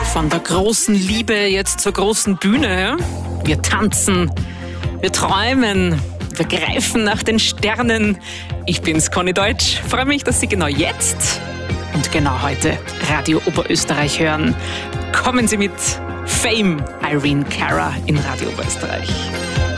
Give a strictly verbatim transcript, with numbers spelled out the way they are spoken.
Von der großen Liebe jetzt zur großen Bühne. Wir tanzen, wir träumen, wir greifen nach den Sternen. Ich bin's, Conny Deutsch. Freue mich, dass Sie genau jetzt und genau heute Radio Oberösterreich hören. Kommen Sie mit Fame, Irene Cara in Radio Oberösterreich.